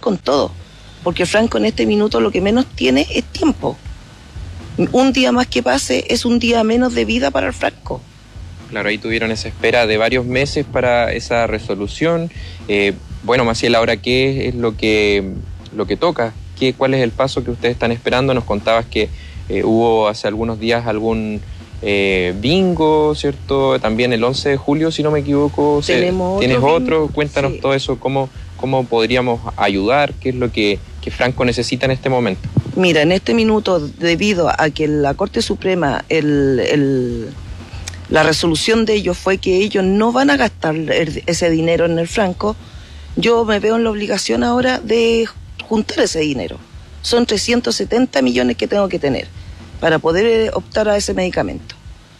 con todo, porque Franco en este minuto lo que menos tiene es tiempo. Un día más que pase es un día menos de vida para el Franco. Claro, ahí tuvieron esa espera de varios meses para esa resolución. Bueno, Maciel, ahora, ¿qué es lo que toca? ¿Cuál es el paso que ustedes están esperando? Nos contabas que hubo hace algunos días algún bingo, ¿cierto? También el 11 de julio, si no me equivoco. ¿Tienes otro? Cuéntanos sí. Todo eso, ¿cómo podríamos ayudar? ¿Qué es lo que Franco necesita en este momento? Mira, en este minuto, debido a que la Corte Suprema, la resolución de ellos fue que ellos no van a gastar ese dinero en el Franco, yo me veo en la obligación ahora de juntar ese dinero. Son 370 millones que tengo que tener para poder optar a ese medicamento.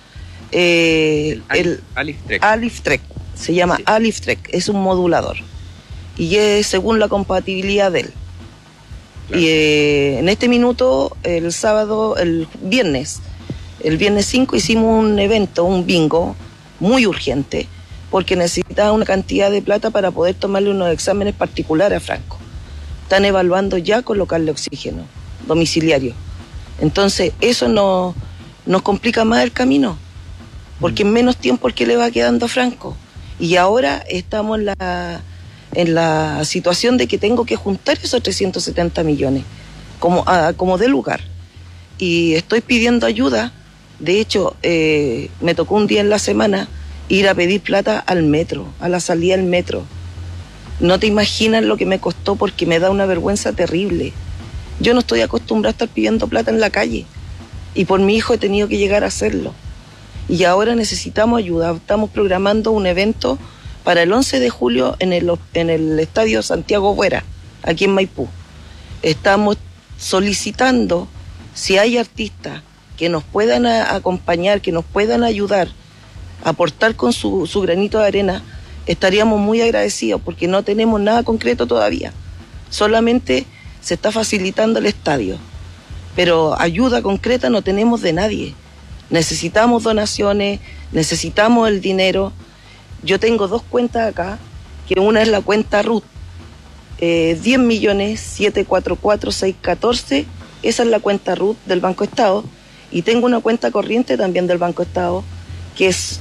Aliftrek, se llama sí. Aliftrek, es un modulador y es según la compatibilidad de él. Claro. Y en este minuto, el viernes 5 hicimos un evento, un bingo muy urgente, porque necesitaba una cantidad de plata para poder tomarle unos exámenes particulares a Franco. Están evaluando ya colocarle oxígeno domiciliario. Entonces eso nos complica más el camino, porque en menos tiempo el que le va quedando a Franco. Y ahora estamos en la situación de que tengo que juntar esos 370 millones, como de lugar. Y estoy pidiendo ayuda. De hecho, me tocó un día en la semana ir a pedir plata al metro, a la salida del metro. No te imaginas lo que me costó, porque me da una vergüenza terrible. Yo no estoy acostumbrada a estar pidiendo plata en la calle, y por mi hijo he tenido que llegar a hacerlo. Y ahora necesitamos ayuda. Estamos programando un evento para el 11 de julio en el Estadio Santiago Buera, aquí en Maipú. Estamos solicitando si hay artistas que nos puedan acompañar, que nos puedan ayudar, aportar con su granito de arena. Estaríamos muy agradecidos, porque no tenemos nada concreto todavía. Solamente se está facilitando el estadio, pero ayuda concreta no tenemos de nadie. Necesitamos donaciones, necesitamos el dinero. Yo tengo 2 cuentas acá, que una es la cuenta RUT, 10.744.614, esa es la cuenta RUT del Banco Estado, y tengo una cuenta corriente también del Banco Estado, que es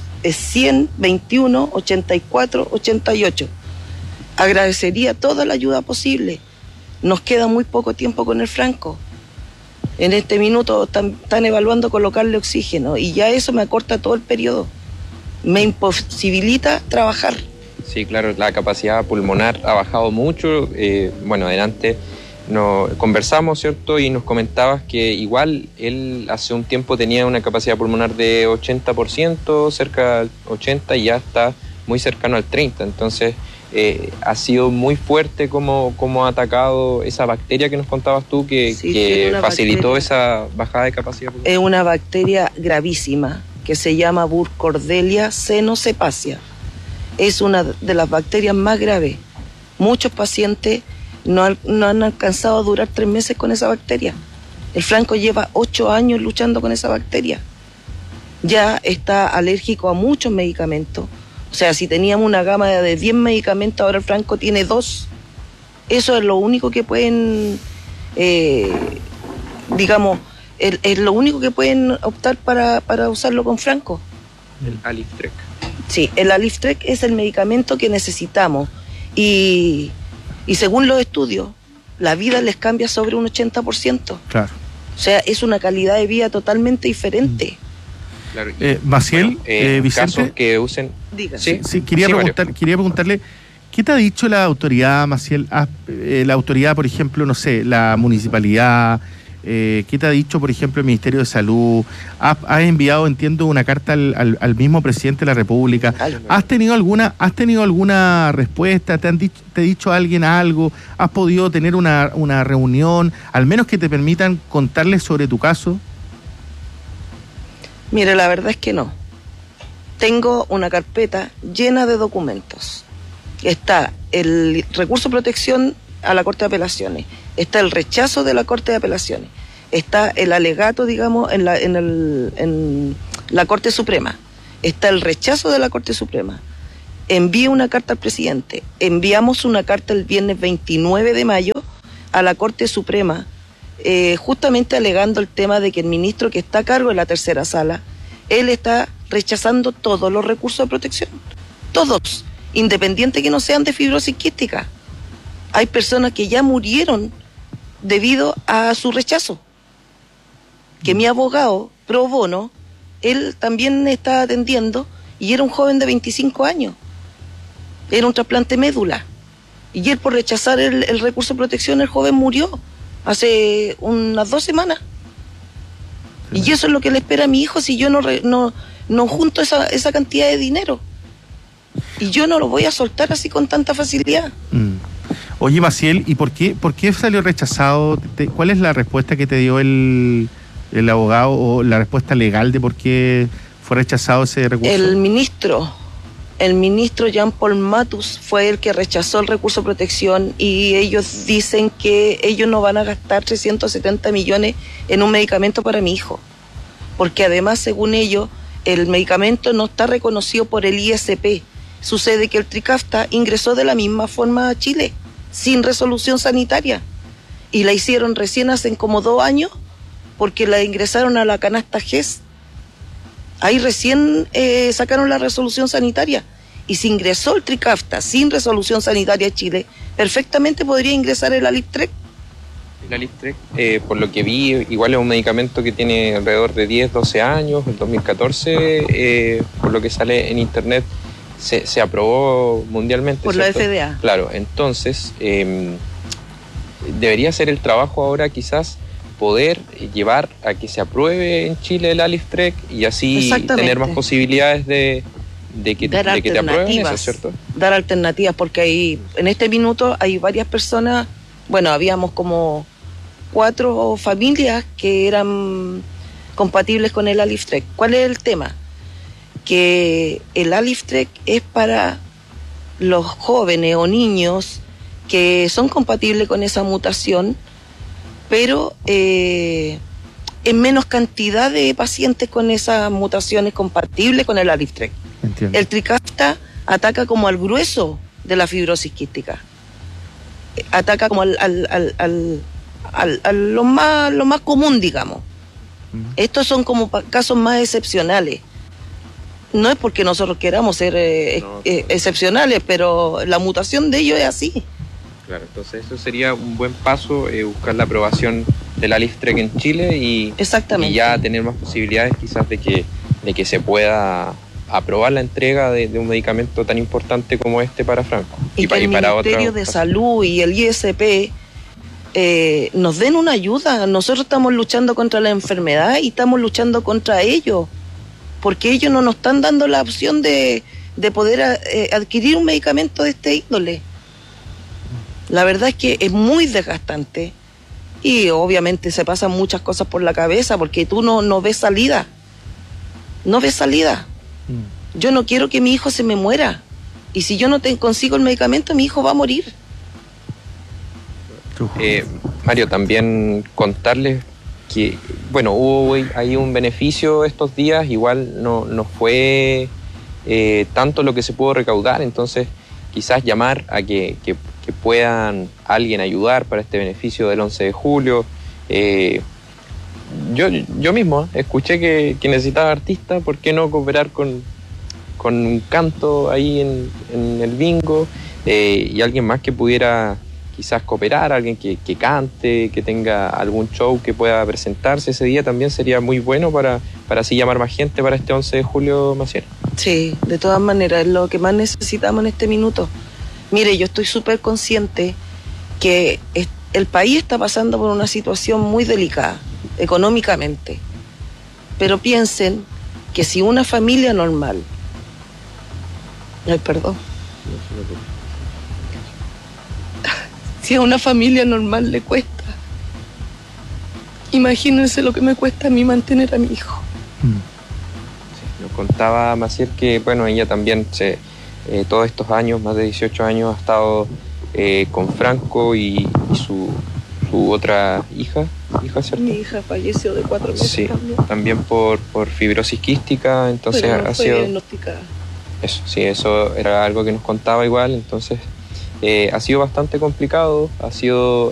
100.21.84.88. Agradecería toda la ayuda posible. Nos queda muy poco tiempo con el Franco. En este minuto están evaluando colocarle oxígeno, y ya eso me acorta todo el periodo. Me imposibilita trabajar. Sí, claro, la capacidad pulmonar ha bajado mucho. Bueno, adelante conversamos, ¿cierto? Y nos comentabas que igual él hace un tiempo tenía una capacidad pulmonar de 80%, cerca del 80%, y ya está muy cercano al 30%. Entonces, ha sido muy fuerte como ha atacado esa bacteria que nos contabas tú, que facilitó esa bajada de capacidad pulmonar. Es una bacteria gravísima que se llama Burkholderia cenocepacia. Es una de las bacterias más graves. Muchos pacientes no han alcanzado a durar 3 meses con esa bacteria. El Franco lleva 8 años luchando con esa bacteria. Ya está alérgico a muchos medicamentos. O sea, si teníamos una gama de 10 medicamentos, ahora el Franco tiene 2. Eso es lo único que pueden, es lo único que pueden optar para usarlo con Franco. El Aliftrek. Sí, el Aliftrek es el medicamento que necesitamos. Y según los estudios, la vida les cambia sobre un 80%. Claro. O sea, es una calidad de vida totalmente diferente. Claro. Maciel, Vicente, casos que usen... Dígase. Sí, quería preguntarle, ¿qué te ha dicho la autoridad, Maciel? La autoridad, por ejemplo, no sé, la municipalidad, ¿qué te ha dicho, por ejemplo, el Ministerio de Salud? ¿Has enviado, entiendo, una carta al mismo presidente de la República? ¿Has tenido alguna respuesta? ¿Te ha dicho alguien algo? ¿Has podido tener una reunión, al menos que te permitan contarles sobre tu caso? Mire, la verdad es que no. Tengo una carpeta llena de documentos. Está el recurso de protección a la Corte de Apelaciones, está el rechazo de la Corte de Apelaciones, está el alegato, digamos, en la Corte Suprema, está el rechazo de la Corte Suprema. Envío una carta al presidente, enviamos una carta el viernes 29 de mayo a la Corte Suprema, justamente alegando el tema de que el ministro que está a cargo de la tercera sala, él está rechazando todos los recursos de protección, todos, independiente que no sean de fibrosis quística. Hay personas que ya murieron debido a su rechazo, que mi abogado pro bono, él también está atendiendo, y era un joven de 25 años, era un trasplante médula, y él por rechazar el recurso de protección, el joven murió hace unas 2 semanas. Sí. Y eso es lo que le espera a mi hijo si yo no junto esa cantidad de dinero. Y yo no lo voy a soltar así con tanta facilidad. Oye, Maciel, ¿y por qué salió rechazado? ¿Cuál es la respuesta que te dio el abogado, o la respuesta legal de por qué fue rechazado ese recurso? El ministro Jean-Paul Matus fue el que rechazó el recurso de protección, y ellos dicen que ellos no van a gastar 370 millones en un medicamento para mi hijo, porque además, según ellos, el medicamento no está reconocido por el ISP. Sucede que el Trikafta ingresó de la misma forma a Chile, sin resolución sanitaria, y la hicieron recién hace como 2 años, porque la ingresaron a la canasta GES. Ahí recién sacaron la resolución sanitaria, y si ingresó el Trikafta sin resolución sanitaria a Chile, perfectamente podría ingresar el Aliftrek. El Aliftrek, por lo que vi, igual es un medicamento que tiene alrededor de 10, 12 años. En 2014, por lo que sale en internet, se aprobó mundialmente. Por ¿cierto? La FDA. Claro, entonces debería ser el trabajo ahora quizás poder llevar a que se apruebe en Chile el Aliftrek, y así tener más posibilidades de que te aprueben eso, ¿cierto? Dar alternativas, porque ahí, en este minuto hay varias personas, bueno, habíamos como 4 familias que eran compatibles con el Aliftrek. ¿Cuál es el tema? Que el Aliftrek es para los jóvenes o niños que son compatibles con esa mutación, pero en menos cantidad de pacientes con esas mutaciones compatibles con el Aliftrek. Entiendo. El Trikafta ataca como al grueso de la fibrosis quística, ataca como lo más común, digamos. Estos son como casos más excepcionales. No es porque nosotros queramos ser excepcionales, pero la mutación de ellos es así. Claro, entonces eso sería un buen paso, buscar la aprobación del Aliftrek en Chile y ya tener más posibilidades quizás de que se pueda aprobar la entrega de un medicamento tan importante como este para Franco. Y que el Ministerio de Salud y el ISP nos den una ayuda. Nosotros estamos luchando contra la enfermedad y estamos luchando contra ellos, porque ellos no nos están dando la opción de poder adquirir un medicamento de este índole. La verdad es que es muy desgastante, y obviamente se pasan muchas cosas por la cabeza, porque tú no ves salida. No ves salida. Yo no quiero que mi hijo se me muera, y si yo no consigo el medicamento, mi hijo va a morir. Mario, también contarles que, bueno, hubo ahí un beneficio estos días, igual no fue tanto lo que se pudo recaudar, entonces quizás llamar a que puedan alguien ayudar para este beneficio del 11 de julio. Yo mismo escuché que necesitaba artistas, ¿por qué no cooperar con un canto ahí en el bingo? Y alguien más que pudiera quizás cooperar, alguien que cante, que tenga algún show que pueda presentarse ese día, también sería muy bueno para así llamar más gente para este 11 de julio, Maciel. Sí, de todas maneras, es lo que más necesitamos en este minuto. Mire, yo estoy súper consciente que el país está pasando por una situación muy delicada, económicamente. Pero piensen que si una familia normal... Ay, perdón. Si a una familia normal le cuesta, imagínense lo que me cuesta a mí mantener a mi hijo. Sí, nos contaba Maciel que, bueno, ella también todos estos años, más de 18 años, ha estado con Franco y su otra hija, ¿cierto? Mi hija falleció de 4 meses. Sí, también por fibrosis quística, entonces pero no ha fue sido diagnosticada. Eso, sí, eso era algo que nos contaba igual, entonces ha sido bastante complicado, ha sido